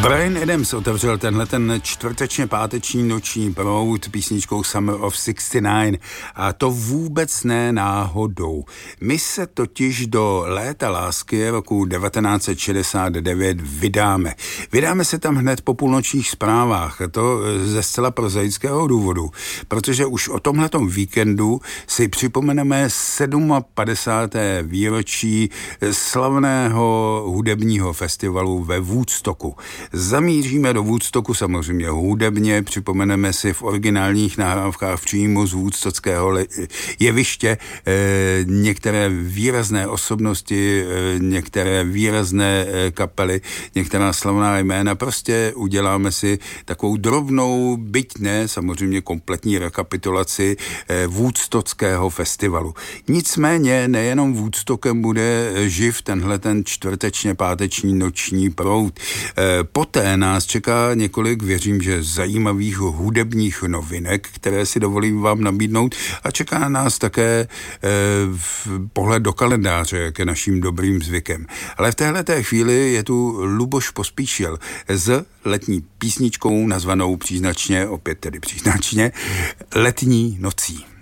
Bryan Adams otevřel ten čtvrtečně páteční noční proud písničkou Summer of 69 a to vůbec ne náhodou. My se totiž do léta lásky roku 1969 vydáme. Vydáme se tam hned po půlnočních zprávách, a to ze zcela prozaického důvodu, protože už o tomhletom víkendu si připomeneme 57. výročí slavného hudebního festivalu ve Woodstocku. Zamíříme do Woodstocku samozřejmě hudebně, připomeneme si v originálních nahrávkách přímo z woodstockého jeviště některé výrazné osobnosti, některé výrazné kapely, některá slavná jména. Prostě uděláme si takovou drobnou, byť ne samozřejmě kompletní rekapitulaci woodstockého festivalu. Nicméně nejenom Woodstockem bude živ tenhle ten čtvrtečně páteční noční proud. Poté nás čeká několik, věřím, že zajímavých hudebních novinek, které si dovolím vám nabídnout, a čeká nás také pohled do kalendáře, jak je naším dobrým zvykem. Ale v téhleté chvíli je tu Luboš Pospíšil s letní písničkou nazvanou příznačně, opět tedy příznačně, Letní nocí.